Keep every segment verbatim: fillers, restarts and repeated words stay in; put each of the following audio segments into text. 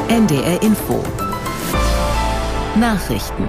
N D R Info Nachrichten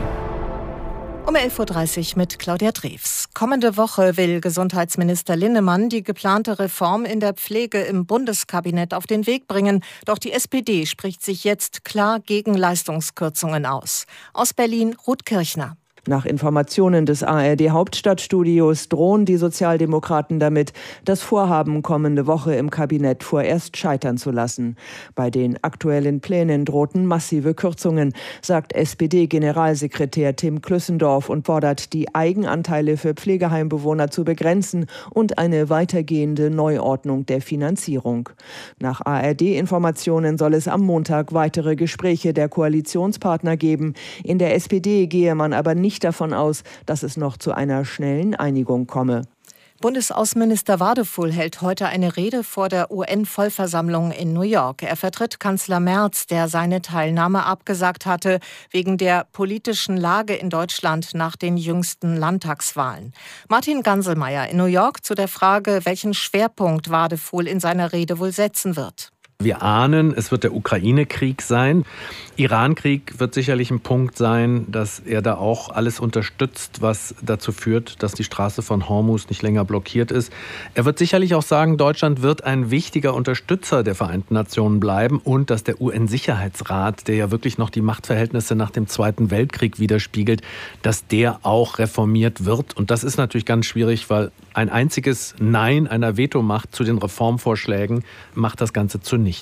um elf Uhr dreißig mit Claudia Drews. Kommende Woche will Gesundheitsminister Linnemann die geplante Reform in der Pflege im Bundeskabinett auf den Weg bringen. Doch die S P D spricht sich jetzt klar gegen Leistungskürzungen aus. Aus Berlin, Ruth Kirchner. Nach Informationen des A R D-Hauptstadtstudios drohen die Sozialdemokraten damit, das Vorhaben kommende Woche im Kabinett vorerst scheitern zu lassen. Bei den aktuellen Plänen drohten massive Kürzungen, sagt S P D-Generalsekretär Tim Klüssendorf und fordert, die Eigenanteile für Pflegeheimbewohner zu begrenzen und eine weitergehende Neuordnung der Finanzierung. Nach A R D-Informationen soll es am Montag weitere Gespräche der Koalitionspartner geben. In der S P D gehe man aber nicht nicht davon aus, dass es noch zu einer schnellen Einigung komme. Bundesaußenminister Wadefuhl hält heute eine Rede vor der U N-Vollversammlung in New York. Er vertritt Kanzler Merz, der seine Teilnahme abgesagt hatte, wegen der politischen Lage in Deutschland nach den jüngsten Landtagswahlen. Martin Ganselmeier in New York zu der Frage, welchen Schwerpunkt Wadefuhl in seiner Rede wohl setzen wird. Wir ahnen, es wird der Ukraine-Krieg sein. Iran-Krieg wird sicherlich ein Punkt sein, dass er da auch alles unterstützt, was dazu führt, dass die Straße von Hormuz nicht länger blockiert ist. Er wird sicherlich auch sagen, Deutschland wird ein wichtiger Unterstützer der Vereinten Nationen bleiben und dass der U N-Sicherheitsrat, der ja wirklich noch die Machtverhältnisse nach dem Zweiten Weltkrieg widerspiegelt, dass der auch reformiert wird. Und das ist natürlich ganz schwierig, weil ein einziges Nein einer Vetomacht zu den Reformvorschlägen macht das Ganze zunichte.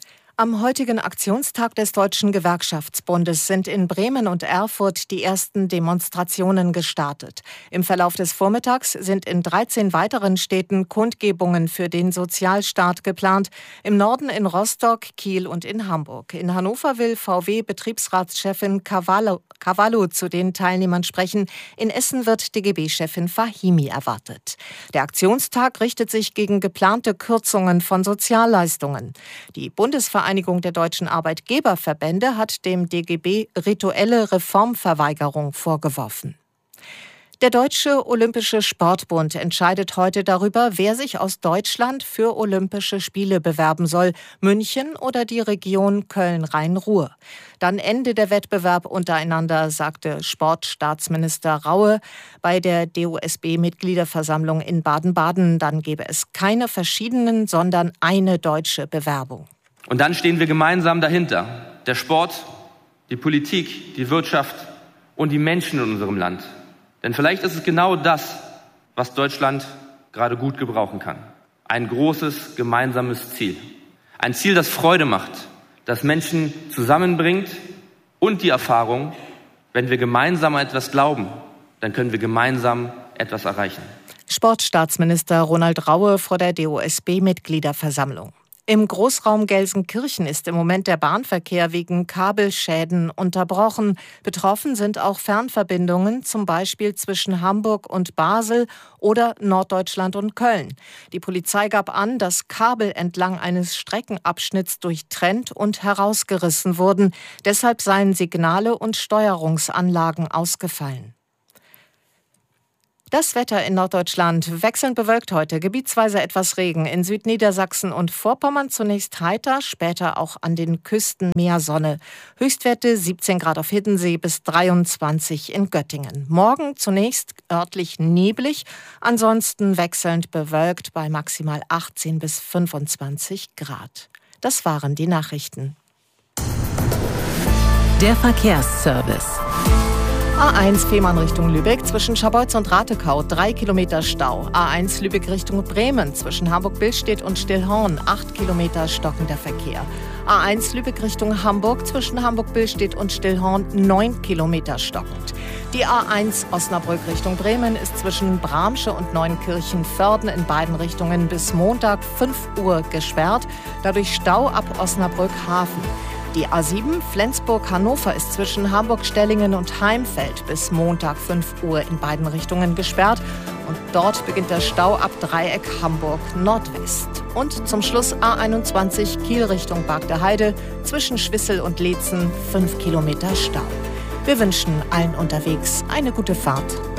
Am heutigen Aktionstag des Deutschen Gewerkschaftsbundes sind in Bremen und Erfurt die ersten Demonstrationen gestartet. Im Verlauf des Vormittags sind in dreizehn weiteren Städten Kundgebungen für den Sozialstaat geplant. Im Norden in Rostock, Kiel und in Hamburg. In Hannover will V W-Betriebsratschefin Cavallo, Cavallo zu den Teilnehmern sprechen. In Essen wird D G B-Chefin Fahimi erwartet. Der Aktionstag richtet sich gegen geplante Kürzungen von Sozialleistungen. Die Bundesvereinigung Vereinigung der deutschen Arbeitgeberverbände hat dem D G B rituelle Reformverweigerung vorgeworfen. Der Deutsche Olympische Sportbund entscheidet heute darüber, wer sich aus Deutschland für Olympische Spiele bewerben soll, München oder die Region Köln-Rhein-Ruhr. Dann Ende der Wettbewerb untereinander, sagte Sportstaatsminister Raue bei der D O S B-Mitgliederversammlung in Baden-Baden. Dann gebe es keine verschiedenen, sondern eine deutsche Bewerbung. Und dann stehen wir gemeinsam dahinter. Der Sport, die Politik, die Wirtschaft und die Menschen in unserem Land. Denn vielleicht ist es genau das, was Deutschland gerade gut gebrauchen kann. Ein großes gemeinsames Ziel. Ein Ziel, das Freude macht, das Menschen zusammenbringt und die Erfahrung, wenn wir gemeinsam an etwas glauben, dann können wir gemeinsam etwas erreichen. Sportstaatsminister Ronald Raue vor der D O S B-Mitgliederversammlung. Im Großraum Gelsenkirchen ist im Moment der Bahnverkehr wegen Kabelschäden unterbrochen. Betroffen sind auch Fernverbindungen, zum Beispiel zwischen Hamburg und Basel oder Norddeutschland und Köln. Die Polizei gab an, dass Kabel entlang eines Streckenabschnitts durchtrennt und herausgerissen wurden. Deshalb seien Signale und Steuerungsanlagen ausgefallen. Das Wetter in Norddeutschland wechselnd bewölkt heute, gebietsweise etwas Regen. In Südniedersachsen und Vorpommern zunächst heiter, später auch an den Küsten mehr Sonne. Höchstwerte siebzehn Grad auf Hiddensee bis dreiundzwanzig in Göttingen. Morgen zunächst örtlich neblig, ansonsten wechselnd bewölkt bei maximal achtzehn bis fünfundzwanzig Grad. Das waren die Nachrichten. Der Verkehrsservice. A eins Fehmarn Richtung Lübeck, zwischen Scharbeutz und Ratekau, drei Kilometer Stau. A eins Lübeck Richtung Bremen, zwischen Hamburg-Billstedt und Stillhorn, acht Kilometer stockender Verkehr. A eins Lübeck Richtung Hamburg, zwischen Hamburg-Billstedt und Stillhorn, neun Kilometer stockend. Die A eins Osnabrück Richtung Bremen ist zwischen Bramsche und Neunkirchen-Vörden in beiden Richtungen bis Montag fünf Uhr gesperrt, dadurch Stau ab Osnabrück-Hafen. Die A sieben Flensburg-Hannover ist zwischen Hamburg-Stellingen und Heimfeld bis Montag fünf Uhr in beiden Richtungen gesperrt. Und dort beginnt der Stau ab Dreieck Hamburg Nordwest. Und zum Schluss A einundzwanzig Kiel Richtung Barg der Heide, zwischen Schwissel und Leetzen fünf Kilometer Stau. Wir wünschen allen unterwegs eine gute Fahrt.